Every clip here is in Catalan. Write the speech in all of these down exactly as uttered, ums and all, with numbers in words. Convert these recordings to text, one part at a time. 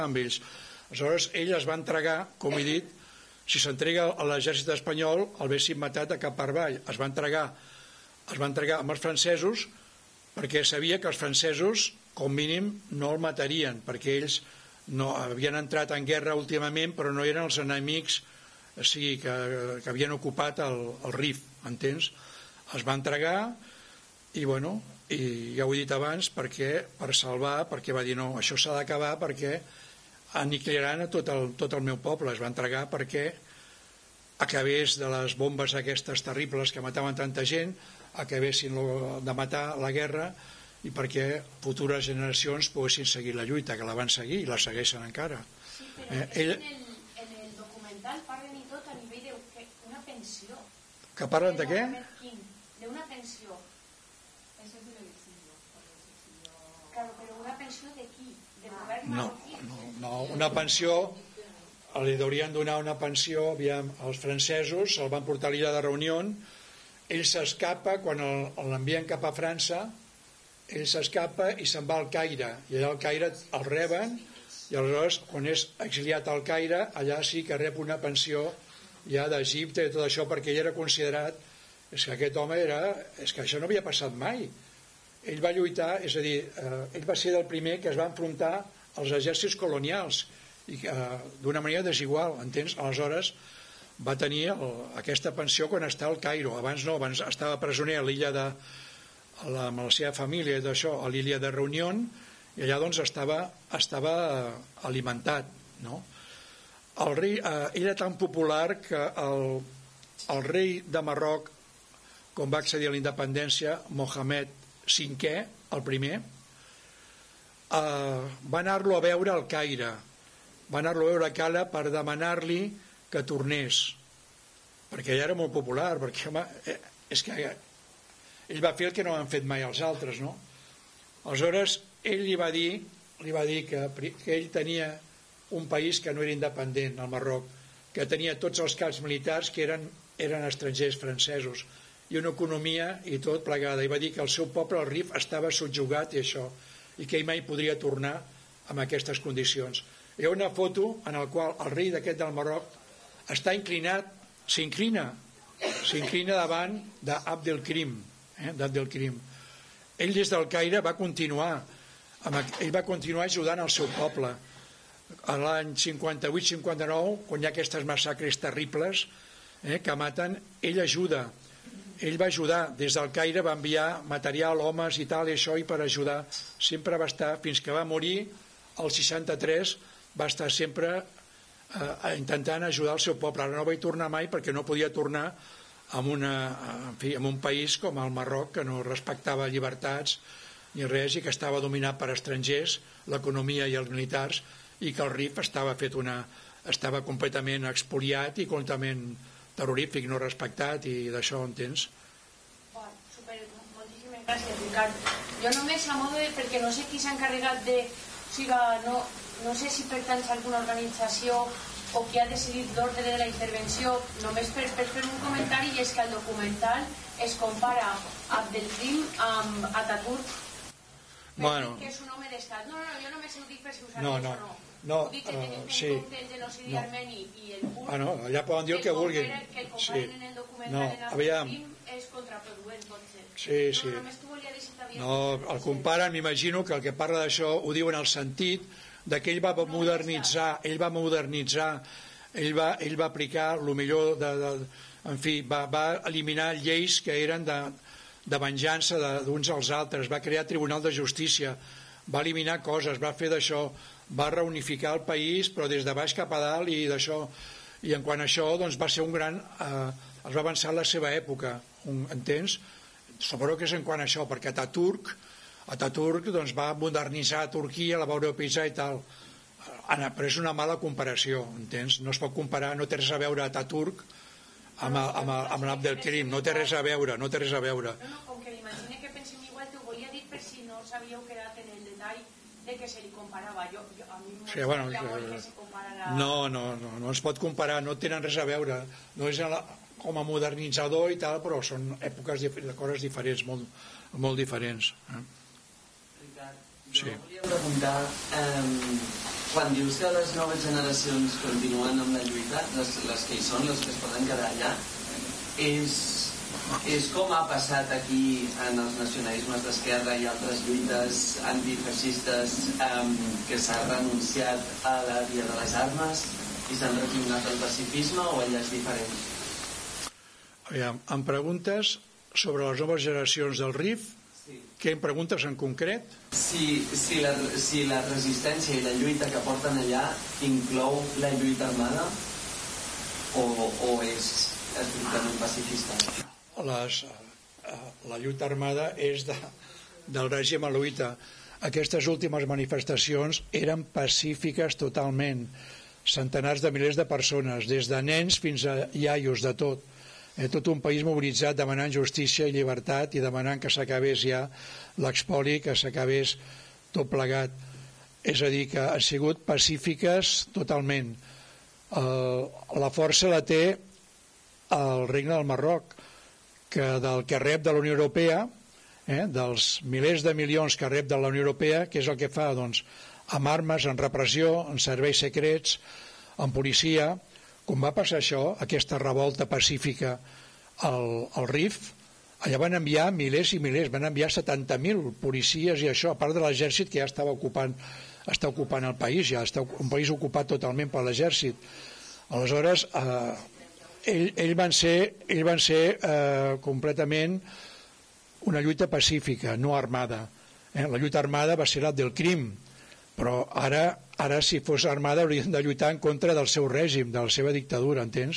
amb ells. Aleshores, ell es va entregar, com he dit, si s'entrega a l'exèrcit espanyol, el haguessin matat a cap per avall. Es va entregar, es va entregar amb els francesos perquè sabia que els francesos, com mínim, no el matarien, perquè ells no havien entrat en guerra últimament, però no eren els enemics, o sigui, que, que havien ocupat el, el Rif, entens? Es va entregar i, bueno, i ja ho he dit abans, perquè, per salvar, perquè va dir no, això s'ha d'acabar perquè aniquilaran a tot el, tot el meu poble. Es va entregar perquè acabés de les bombes aquestes terribles que mataven tanta gent, acabessin de matar la guerra i perquè futures generacions poguessin seguir la lluita, que la van seguir i la segueixen encara. Sí, però eh, ell... en, el, en el documental parlen i tot a nivell d'una pensió. Que parlen de què? D'una pensió. Claro, però una pensió de qui? De govern marroquí? No, no, no, una pensió, li haurien donar una pensió, aviam, als francesos, se'l van portar a l'illa de Reunió, ell s'escapa, quan l'envien cap a França, ell s'escapa i se'n va al Caire, i allà al Caire el reben, i aleshores, quan és exiliat al Caire, allà sí que rep una pensió ja d'Egipte i tot això, perquè ell era considerat, és que aquest home era, és que això no havia passat mai. Ell va lluitar, és a dir, eh, ell va ser del primer que es va enfrontar als exèrcits colonials, i eh, d'una manera desigual, entens? Aleshores va tenir el, aquesta pensió quan està al Cairo. Abans no, abans estava presoner a l'illa de a la, amb la seva família i d'això, a l'illa de Reunió, i allà doncs estava, estava eh, alimentat, no? El rei eh, era tan popular que el, el rei de Marroc, com va accedir a la independència, Mohamed cinquè, el primer, eh, va anar-lo a veure al Caire, va anar-lo a veure a Cala per demanar-li que tornés, perquè ell era molt popular, perquè home, eh, és que ell va fer el que no han fet mai els altres, no? Aleshores, ell li va dir, li va dir que, que ell tenia un país que no era independent, el Marroc, que tenia tots els caps militars que eren, eren estrangers francesos, i una economia i tot plegada, i va dir que el seu poble, el Rif, estava subjugat i això, i que ell mai podria tornar amb aquestes condicions. Hi ha una foto en la qual el rei d'aquest del Marroc està inclinat, s'inclina, s'inclina davant d'Abdelkrim, eh, d'Abdelkrim. Ell des del Caire va continuar, amb, ell va continuar ajudant el seu poble. A l'any cinquanta-vuit cinquanta-nou, quan hi ha aquestes massacres terribles eh, que maten, ell ajuda. Ell va ajudar, des del Caire va enviar material, homes i tal, i això, i per ajudar sempre va estar, fins que va morir el seixanta-tres, va estar sempre eh, intentant ajudar el seu poble. Ara no va hi tornar mai perquè no podia tornar en, una, en, fi, en un país com el Marroc, que no respectava llibertats ni res i que estava dominat per estrangers, l'economia i els militars, i que el Rif estava fet una, estava completament expoliat i completament terrorífic, no respectat, i d'això entens? Bon, super, moltíssimes gràcies, Ricard. Jo només a modo de, perquè no sé qui s'ha encarregat de, o sigui, no, no sé si pertany a alguna organització o qui ha decidit l'ordre de la intervenció, només per, per fer un comentari, i és que al documental es compara Abdelkrim amb Atatürk, bueno, que és un home d'estat. No, no, jo només ho dic per si ho no, sabeu no. o no. No, ho dic en, en, en sí, compte el genocidi no. armeni i el kurd, ah, no, allà poden dir el que vulguin. Que el comparen sí. en el documental No, en aviam. Abdelkrim és contraproduent, potser. Sí, sí. No, només t'ho volia dir si t'havia... No, el comparen, m'imagino que el que parla d'això ho diu en el sentit de que ell va modernitzar, ell va modernitzar, ell va, ell va aplicar el millor de, de, en fi, va, va eliminar lleis que eren de, de venjança d'uns als altres, va crear tribunal de justícia, va eliminar coses, va fer d'això, va reunificar el país, però des de baix cap a dalt, i d'això, i en quant a això, doncs va ser un gran, eh, es va avançar en la seva època, un, entens? Suposo que és en quant a això, perquè Atatürk, Atatürk doncs, va modernitzar Turquia, la va europeïtzar i tal, però és una mala comparació, entens? No es pot comparar, no té res a veure Atatürk amb, amb, amb l'Abdelkrim, no té res a veure, no té res a veure. No, no, com que m'imagine que pensem igual, t'ho volia dir per si no sabíeu que era en el detall de que se li comparava. Jo, jo, a mi sí, bueno, molt que se compararà... No, no, no, no es pot comparar, no tenen res a veure. No és la, com a modernitzador i tal, però són èpoques de coses diferents, molt, molt diferents. Eh? Ricard, jo sí. volia preguntar... Eh, quan dius que les noves generacions continuen amb la lluita, les, les que hi són, les que es poden quedar allà, és, és com ha passat aquí en els nacionalismes d'esquerra i altres lluites antifeixistes, eh, que s'ha renunciat a la via de les armes i s'han recriminat el pacifisme, o allà és diferent? Aviam, em preguntes sobre les noves generacions del R I F? Sí. Què em preguntes en concret? Si, si, la, si la resistència i la lluita que porten allà inclou la lluita armada o, o és estrictament pacifista? Les, la lluita armada és de, del règim alauita. Aquestes últimes manifestacions eren pacífiques totalment. Centenars de milers de persones, des de nens fins a iaios, de tot. Eh, tot un país mobilitzat demanant justícia i llibertat i demanant que s'acabés ja l'expoli, que s'acabés tot plegat. És a dir, que han sigut pacífiques totalment. Eh, la força la té el Regne del Marroc, que del que rep de la Unió Europea, eh, dels milers de milions que rep de la Unió Europea, què és el que fa? Doncs amb armes, en repressió, en serveis secrets, en policia. Com va passar això, aquesta revolta pacífica al, al R I F, allà van enviar milers i milers, van enviar setanta mil policies i això, a part de l'exèrcit que ja estava ocupant, està ocupant el país, ja està un país ocupat totalment per l'exèrcit. Aleshores, eh, ell, ell van ser, ell van ser eh, completament una lluita pacífica, no armada. Eh? La lluita armada va ser la del crim, però ara, ara si fos armada haurien de lluitar en contra del seu règim, de la seva dictadura, entens?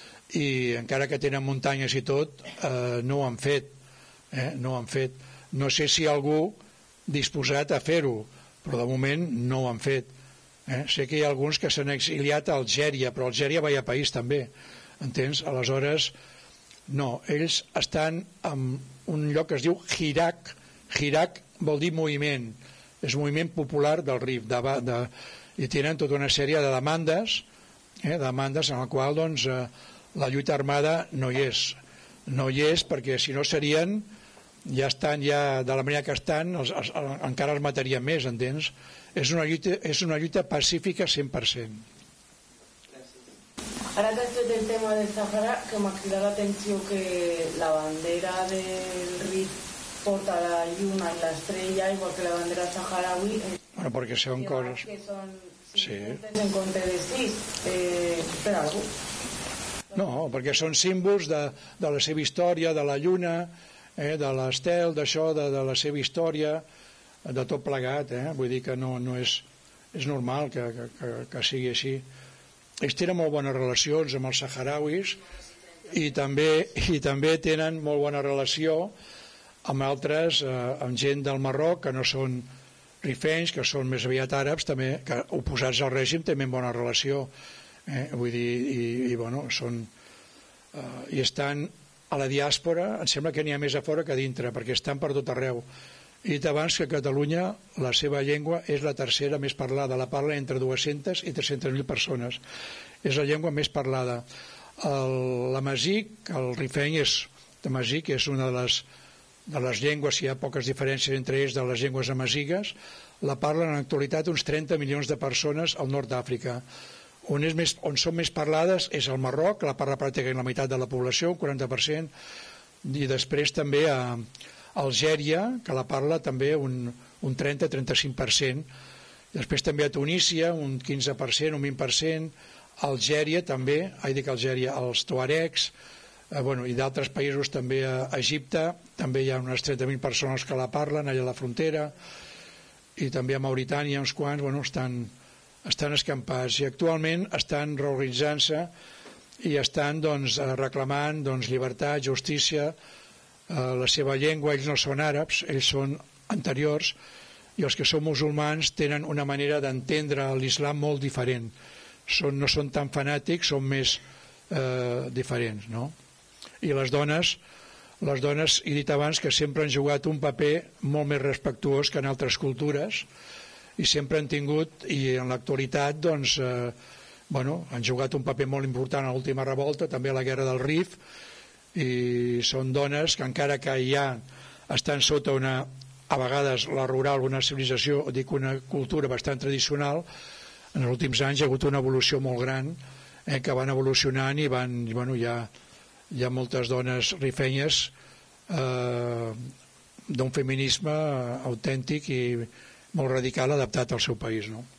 I encara que tenen muntanyes i tot, eh, no ho han fet, eh? no ho han fet. No sé si algú disposat a fer-ho, però de moment no ho han fet. Eh? Sé que hi ha alguns que s'han exiliat a Algèria, però Algèria veia país també, entens? Aleshores, no, ells estan en un lloc que es diu Hirak. Hirak vol dir moviment, és moviment popular del R I F, de, de, i tenen tota una sèrie de demandes, eh, demandes en la qual doncs, eh, la lluita armada no hi és. No hi és perquè si no serien, ja estan, ja, de la manera que estan, els, els, encara els matarien més, entens? És una lluita, és una lluita pacífica cent per cent. Ara que has fet el tema del Sàhara, que m'ha cridat l'atenció que la bandera del R I F porta la lluna i l'estrella, igual que la bandera saharaui. Bueno, perquè són coses... Que són sí. en compte de sis, eh, per algú. No, perquè són símbols de, de la seva història, de la lluna, eh, de l'estel, d'això, de, de la seva història, de tot plegat, eh? Vull dir que no, no és, és normal que, que, que sigui així. Ells tenen molt bones relacions amb els saharauis i també, i també tenen molt bona relació amb altres, eh, amb gent del Marroc que no són rifenys, que són més aviat àrabs, també, que oposats al règim tenen bona relació, eh? Vull dir, i, i bueno, són eh, i estan a la diàspora, em sembla que n'hi ha més a fora que a dintre, perquè estan per tot arreu. He dit abans que a Catalunya la seva llengua és la tercera més parlada, la parla entre dues-centes i tres-centes mil persones, és la llengua més parlada. El, la Masic, el rifeny és, de Masic és una de les de les llengües, hi ha poques diferències entre ells de les llengües amazigues, la parlen en l'actualitat uns trenta milions de persones al nord d'Àfrica. On, és més, on són més parlades és el Marroc, la parla pràcticament la meitat de la població, un quaranta per cent, i després també a Algèria, que la parla també un, un trenta a trenta-cinc per cent, després també a Tunísia, un quinze per cent, un vint per cent, Algèria també, he dit que Algèria, els tuaregs, Eh, bueno, i d'altres països també a Egipte, també hi ha unes trenta mil persones que la parlen allà a la frontera, i també a Mauritània uns quants, bueno, estan, estan escampats i actualment estan reorganitzant-se i estan doncs, reclamant doncs, llibertat, justícia, eh, la seva llengua. Ells no són àrabs, ells són anteriors, i els que són musulmans tenen una manera d'entendre l'islam molt diferent, són, no són tan fanàtics, són més eh, diferents, no? I les dones, les dones, he dit abans que sempre han jugat un paper molt més respectuós que en altres cultures i sempre han tingut, i en l'actualitat doncs, eh, bueno, han jugat un paper molt important a l'última revolta, també a la guerra del Rif, i són dones que encara que ja estan sota una, a vegades la rural, una civilització, dic una cultura bastant tradicional, en els últims anys hi ha hagut una evolució molt gran, eh, que van evolucionant i van, i, bueno, hi ha, hi ha moltes dones rifenyes eh, d'un feminisme autèntic i molt radical adaptat al seu país, no?